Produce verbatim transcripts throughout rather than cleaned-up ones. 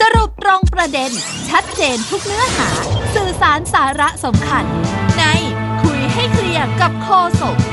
รุปตรงประเด็นชัดเจนทุกเนื้อหาสื่อสารสาระสำคัญในคุยให้เคลียร์กับโฆษก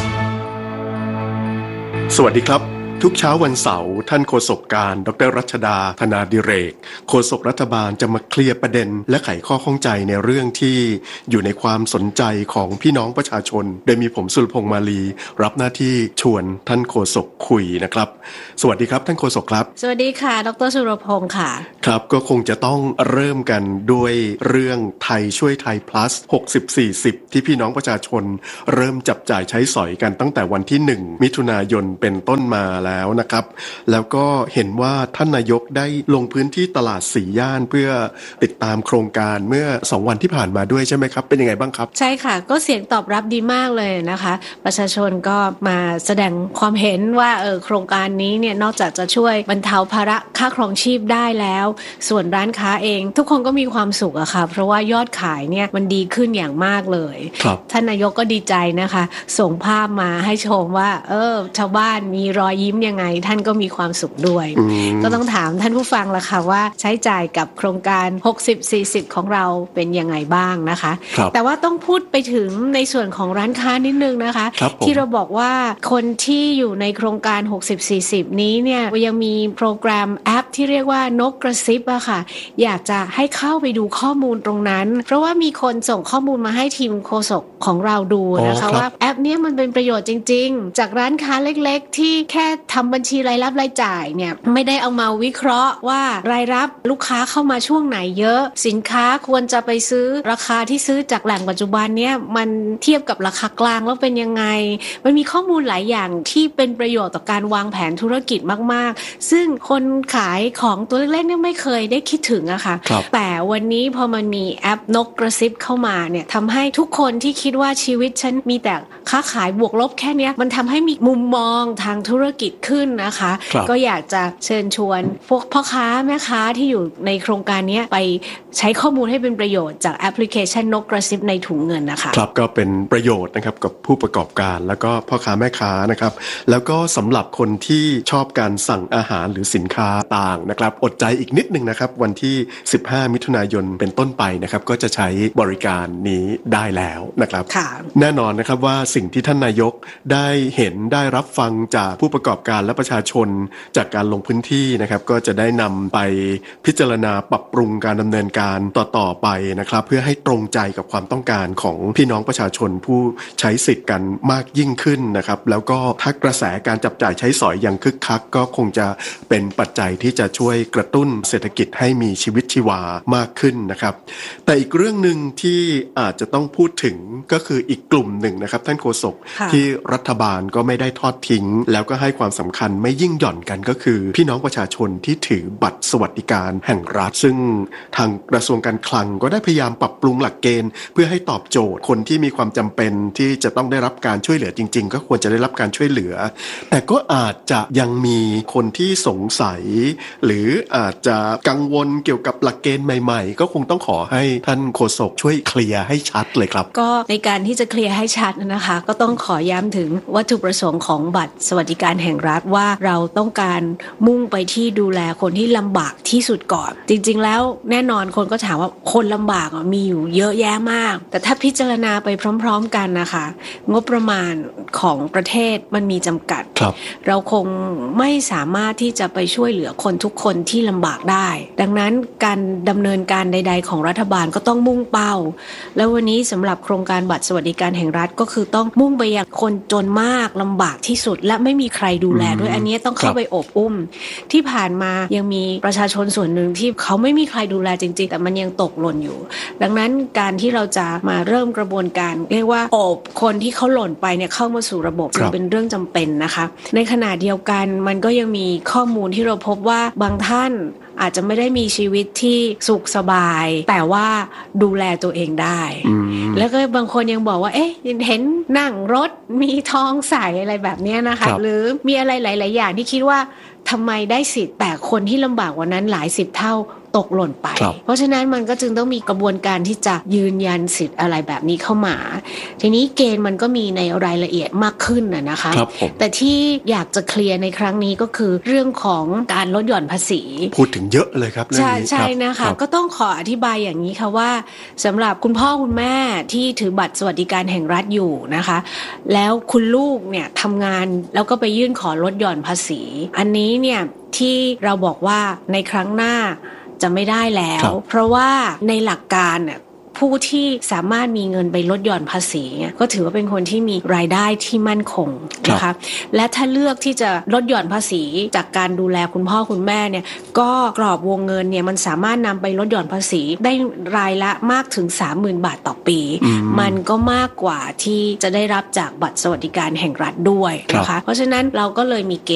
สวัสดีครับทุกเช้าวันเสาร์ท่านโฆษกการดร.รัชดาธนาดิเรกโฆษกรัฐบาลจะมาเคลียร์ประเด็นและไขข้อข้องใจในเรื่องที่อยู่ในความสนใจของพี่น้องประชาชนโดยมีผมสุรพงษ์มาลีรับหน้าที่ชวนท่านโฆษกคุยนะครับสวัสดีครับท่านโฆษกครับสวัสดีค่ะดร.สุรพงษ์ค่ะครับก็คงจะต้องเริ่มกันด้วยเรื่องไทยช่วยไทย plus หกสิบ สี่สิบที่พี่น้องประชาชนเริ่มจับจ่ายใช้สอยกันตั้งแต่วันที่หนึ่งมิถุนายนเป็นต้นมาแล้วนะครับแล้วก็เห็นว่าท่านนายกได้ลงพื้นที่ตลาดสี่ย่านเพื่อติดตามโครงการเมื่อสองวันที่ผ่านมาด้วยใช่ไหมครับเป็นยังไงบ้างครับใช่ค่ะก็เสียงตอบรับดีมากเลยนะคะประชาชนก็มาแสดงความเห็นว่าเออโครงการนี้เนี่ยนอกจากจะช่วยบรรเทาภาระค่าครองชีพได้แล้วส่วนร้านค้าเองทุกคนก็มีความสุขอะค่ะเพราะว่ายอดขายเนี่ยมันดีขึ้นอย่างมากเลยท่านนายกก็ดีใจนะคะส่งภาพมาให้ชมว่าเออชาวบ้านมีรอยยิ้มยังไงท่านก็มีความสุขด้วยก็ต้องถามท่านผู้ฟังละค่ะว่าใช้จ่ายกับโครงการหกสิบ สี่สิบของเราเป็นยังไงบ้างนะคะแต่ว่าต้องพูดไปถึงในส่วนของร้านค้านิดนึงนะคะที่เราบอกว่าคนที่อยู่ในโครงการหกสิบ สี่สิบนี้เนี่ยยังมีโปรแกรมแอปที่เรียกว่านกกระซิบอะค่ะอยากจะให้เข้าไปดูข้อมูลตรงนั้นเพราะว่ามีคนส่งข้อมูลมาให้ทีมโฆษกของเราดูนะคะว่าแอปนี้มันเป็นประโยชน์จริงๆจากร้านค้าเล็กๆที่แค่ทำบัญชีรายรับรายจ่ายเนี่ยไม่ได้เอามาวิเคราะห์ว่ารายรับลูกค้าเข้ามาช่วงไหนเยอะสินค้าควรจะไปซื้อราคาที่ซื้อจากแหล่งปัจจุบันเนี่ยมันเทียบกับราคากลางแล้วเป็นยังไงมันมีข้อมูลหลายอย่างที่เป็นประโยชน์ต่อการวางแผนธุรกิจมากๆซึ่งคนขายของตัวเล็กๆเนี่ยไม่เคยได้คิดถึงอะค่ะแต่วันนี้พอมันมีแอปนกกระซิบเข้ามาเนี่ยทำให้ทุกคนที่คิดว่าชีวิตฉันมีแต่ค้าขายบวกลบแค่นี้มันทำให้มีมุมมองทางธุรกิจขึ้นนะคะก็อยากจะเชิญชวนพวกพ่อค้าแม่ค้าที่อยู่ในโครงการนี้ไปใช้ข้อมูลให้เป็นประโยชน์จากแอปพลิเคชันนกกระซิบในถุงเงินนะคะครับก็เป็นประโยชน์นะครับกับผู้ประกอบการแล้วก็พ่อค้าแม่ค้านะครับแล้วก็สำหรับคนที่ชอบการสั่งอาหารหรือสินค้าต่างนะครับอดใจอีกนิดนึงนะครับวันที่สิบห้ามิถุนายนเป็นต้นไปนะครับก็จะใช้บริการนี้ได้แล้วนะครับแน่นอนนะครับว่าสิ่งที่ท่านนายกได้เห็นได้รับฟังจากผู้ประกอบการและประชาชนจากการลงพื้นที่นะครับก็จะได้นำไปพิจารณาปรับปรุงการดำเนินการต่อๆไปนะครับเพื่อให้ตรงใจกับความต้องการของพี่น้องประชาชนผู้ใช้สิทธิ์กันมากยิ่งขึ้นนะครับแล้วก็ถ้ากระแสการจับจ่ายใช้สอยอย่างคึกคักก็คงจะเป็นปัจจัยที่จะช่วยกระตุ้นเศรษฐกิจให้มีชีวิตชีวามากขึ้นนะครับแต่อีกเรื่องนึงที่อาจจะต้องพูดถึงก็คืออีกกลุ่มหนึ่งนะครับท่านโฆษกที่รัฐบาลก็ไม่ได้ทอดทิ้งแล้วก็ให้ความสำคัญไม่ยิ่งหย่อนกันก็คือพี่น้องประชาชนที่ถือบัตรสวัสดิการแห่งรัฐซึ่งทางกระทรวงการคลังก็ได้พยายามปรับปรุงหลักเกณฑ์เพื่อให้ตอบโจทย์คนที่มีความจำเป็นที่จะต้องได้รับการช่วยเหลือจริงๆก็ควรจะได้รับการช่วยเหลือแต่ก็อาจจะยังมีคนที่สงสัยหรืออาจจะกังวลเกี่ยวกับหลักเกณฑ์ใหม่ๆก็คงต้องขอให้ท่านโฆษกช่วยเคลียร์ให้ชัดเลยครับก็ในการที่จะเคลียร์ให้ชัดนะคะก็ต้องขอย้ำถึงวัตถุประสงค์ของบัตรสวัสดิการแห่งรัฐว่าเราต้องการมุ่งไปที่ดูแลคนที่ลำบากที่สุดก่อนจริงๆแล้วแน่นอนคนก็ถามว่าคนลำบากมีอยู่เยอะแยะมากแต่ถ้าพิจารณาไปพร้อมๆกันนะคะงบประมาณของประเทศมันมีจำกัดเราคงไม่สามารถที่จะไปช่วยเหลือคนทุกคนที่ลำบากได้ดังนั้นการดำเนินการใดๆของรัฐบาลก็ต้องมุ่งเป้าแล้ววันนี้สำหรับโครงการบัตรสวัสดิการแห่งรัฐก็คือต้องมุ่งไปยังคนจนมากลำบากที่สุดและไม่มีใครดูแลด้วยอันนี้ต้องเข้าไปอบอุ้มที่ผ่านมายังมีประชาชนส่วนหนึ่งที่เขาไม่มีใครดูแลจริงๆแต่มันยังตกหล่นอยู่ดังนั้นการที่เราจะมาเริ่มกระบวนการเรียกว่าอบคนที่เขาหล่นไปเนี่ยเข้ามาสู่ระบบเป็นเรื่องจำเป็นนะคะในขณะเดียวกันมันก็ยังมีข้อมูลที่เราพบว่าบางท่านอาจจะไม่ได้มีชีวิตที่สุขสบายแต่ว่าดูแลตัวเองได้แล้วก็บางคนยังบอกว่าเอ๊ะเห็นนั่งรถมีทองใส่อะไรแบบนี้นะคะหรือมีอะไรหลายๆอย่างที่คิดว่าทำไมได้สิทธิ์แต่คนที่ลำบากกว่านั้นหลายสิบเท่าตกหล่นไปเพราะฉะนั้นมันก็จึงต้องมีกระบวนการที่จะยืนยันสิทธิ์อะไรแบบนี้เข้ามาทีนี้เกณฑ์มันก็มีในรายละเอียดมากขึ้นนะนะคะแต่ที่อยากจะเคลียร์ในครั้งนี้ก็คือเรื่องของการลดหย่อนภาษีพูดถึงเยอะเลยครับเรื่องนี้ใช่ๆนะคะก็ต้องขออธิบายอย่างนี้ค่ะว่าสำหรับคุณพ่อคุณแม่ที่ถือบัตรสวัสดิการแห่งรัฐอยู่นะคะแล้วคุณลูกเนี่ยทำงานแล้วก็ไปยื่นขอลดหย่อนภาษีอันนี้เนี่ยที่เราบอกว่าในครั้งหน้าจะไม่ได้แล้วเพราะว่าในหลักการเนี่ยผู้ที่สามารถมีเงินไปลดหย่อนภาษีก็ถือว่าเป็นคนที่มีรายได้ที่มั่นคงนะคะและถ้าเลือกที่จะลดหย่อนภาษีจากการดูแลคุณพ่อคุณแม่เนี่ยก็กรอบวงเงินเนี่ยมันสามารถนำไปลดหย่อนภาษีได้รายละมากถึง สามหมื่น บาทต่อปีมันก็มากกว่าที่จะได้รับจากบัตรสวัสดิการแห่งรัฐด้วยนะคะเพราะฉะนั้นเราก็เลยมีเก